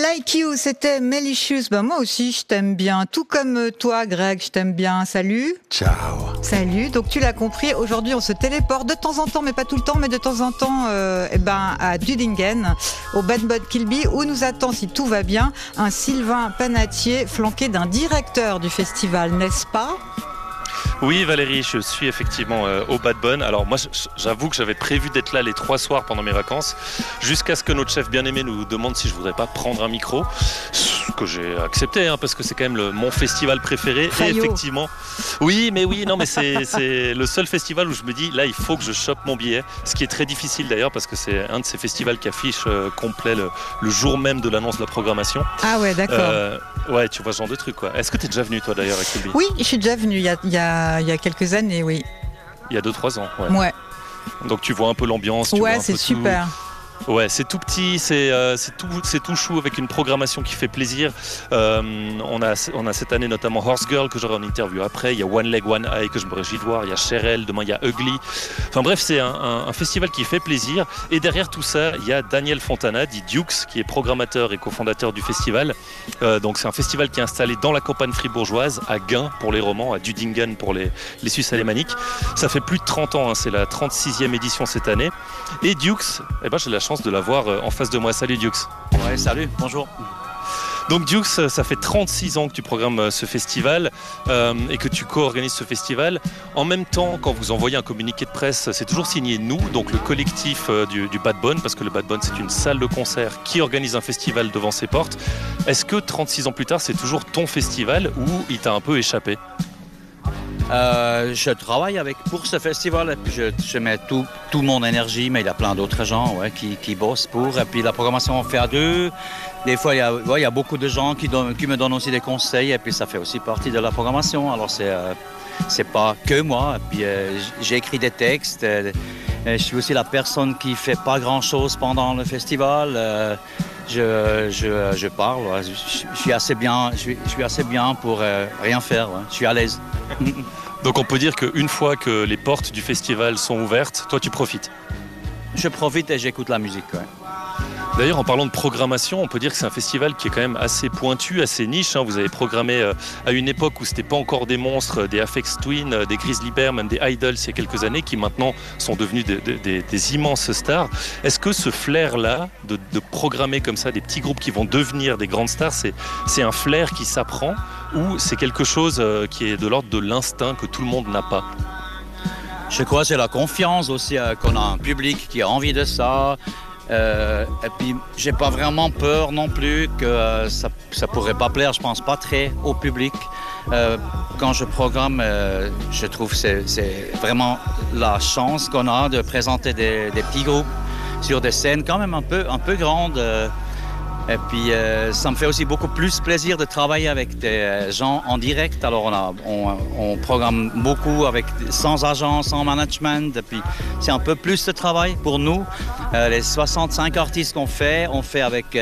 Like You, c'était Melicious. Ben moi aussi, je t'aime bien. Tout comme toi, Greg, je t'aime bien. Salut. Ciao. Salut. Donc tu l'as compris, aujourd'hui on se téléporte de temps en temps, mais pas tout le temps, mais de temps en temps à Dudingen, au Bad Bud Kilby, où nous attend, si tout va bien, un Sylvain Panatier flanqué d'un directeur du festival, n'est-ce pas ? Oui Valérie, je suis effectivement au Bad Bun. Alors moi j'avoue que j'avais prévu d'être là les 3 soirs pendant mes vacances, jusqu'à ce que notre chef bien-aimé nous demande si je voudrais pas prendre un micro, ce que j'ai accepté parce que c'est quand même mon festival préféré. Et effectivement, oui non mais c'est le seul festival où je me dis là il faut que je chope mon billet, ce qui est très difficile d'ailleurs parce que c'est un de ces festivals qui affiche complet le jour même de l'annonce de la programmation. Ah ouais, d'accord. Ouais, tu vois ce genre de truc quoi. Est-ce que tu es déjà venu toi d'ailleurs à Kilby ? Oui, je suis déjà venu il y a quelques années, oui. Il y a 2-3 ans, ouais. Donc tu vois un peu l'ambiance. Ouais, c'est super. Ouais, c'est tout petit, c'est tout chou avec une programmation qui fait plaisir. On a cette année notamment Horse Girl que j'aurai en interview après. Il y a One Leg One Eye que je me réjouis de voir. Il y a Cheryl, demain il y a Ugly. Enfin bref, c'est un festival qui fait plaisir. Et derrière tout ça, il y a Daniel Fontana, dit Dukes, qui est programmateur et cofondateur du festival. Donc c'est un festival qui est installé dans la campagne fribourgeoise, à Gain pour les romans, à Dudingen pour les Suisses alémaniques. Ça fait plus de 30 ans, c'est la 36e édition cette année. Et Dukes, j'ai la chance de l'avoir en face de moi. Salut Dukes. Ouais, salut, bonjour. Donc Dukes, ça fait 36 ans que tu programmes ce festival et que tu co-organises ce festival. En même temps, quand vous envoyez un communiqué de presse, c'est toujours signé nous, donc le collectif du Bad Bun, parce que le Bad Bun c'est une salle de concert qui organise un festival devant ses portes. Est-ce que 36 ans plus tard, c'est toujours ton festival ou il t'a un peu échappé ? Je travaille pour ce festival et puis je mets tout mon énergie, mais il y a plein d'autres gens qui bossent pour. Et puis la programmation on fait à deux. Des fois, il y a beaucoup de gens qui me donnent aussi des conseils et puis ça fait aussi partie de la programmation. Alors c'est pas que moi. Et puis j'ai écrit des textes. Je suis aussi la personne qui fait pas grand-chose pendant le festival. Je parle. Je suis assez bien pour rien faire. Je suis à l'aise. Donc on peut dire qu'une fois que les portes du festival sont ouvertes, toi tu profites. Je profite et j'écoute la musique. Ouais. D'ailleurs, en parlant de programmation, on peut dire que c'est un festival qui est quand même assez pointu, assez niche. Vous avez programmé à une époque où c'était pas encore des monstres, des Aphex Twin, des Grizzly Bear, même des Idols il y a quelques années, qui maintenant sont devenus des immenses stars. Est-ce que ce flair-là, de programmer comme ça des petits groupes qui vont devenir des grandes stars, c'est un flair qui s'apprend ou c'est quelque chose qui est de l'ordre de l'instinct que tout le monde n'a pas ? Je crois que c'est la confiance aussi qu'on a un public qui a envie de ça. Et puis j'ai pas vraiment peur non plus que ça pourrait pas plaire, je pense pas très au public. Quand je programme, je trouve que c'est vraiment la chance qu'on a de présenter des petits groupes sur des scènes quand même un peu grandes. Et puis ça me fait aussi beaucoup plus plaisir de travailler avec des gens en direct. Alors on programme beaucoup sans agent, sans management. Et puis c'est un peu plus de travail pour nous. Les 65 artistes qu'on fait, on fait avec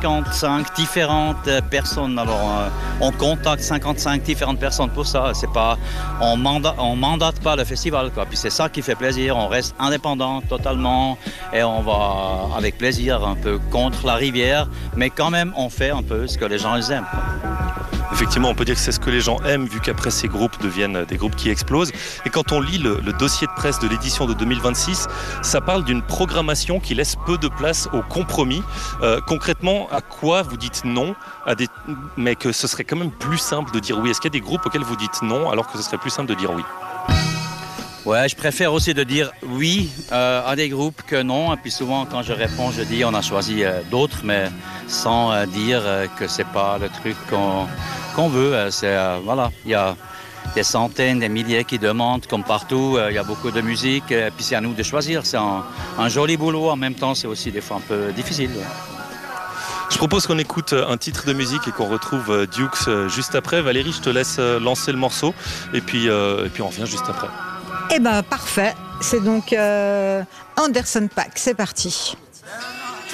55 différentes personnes. Alors on contacte 55 différentes personnes pour ça. C'est pas, on mandate pas le festival, quoi. Puis c'est ça qui fait plaisir. On reste indépendant totalement et on va avec plaisir un peu contre la rivière. Mais quand même, on fait un peu ce que les gens aiment. Effectivement, on peut dire que c'est ce que les gens aiment, vu qu'après ces groupes deviennent des groupes qui explosent. Et quand on lit le dossier de presse de l'édition de 2026, ça parle d'une programmation qui laisse peu de place au compromis. Concrètement, à quoi vous dites non mais que ce serait quand même plus simple de dire oui ? Est-ce qu'il y a des groupes auxquels vous dites non, alors que ce serait plus simple de dire oui ? Ouais, je préfère aussi de dire oui à des groupes que non. Et puis souvent, quand je réponds, je dis on a choisi d'autres, mais sans dire que c'est pas le truc qu'on veut. Voilà, il y a des centaines, des milliers qui demandent, comme partout. Il y a beaucoup de musique. Et puis c'est à nous de choisir. C'est un joli boulot. En même temps, c'est aussi des fois un peu difficile. Ouais. Je propose qu'on écoute un titre de musique et qu'on retrouve Dukes juste après. Valérie, je te laisse lancer le morceau et puis on revient juste après. Eh ben parfait, c'est donc Anderson .Paak, c'est parti.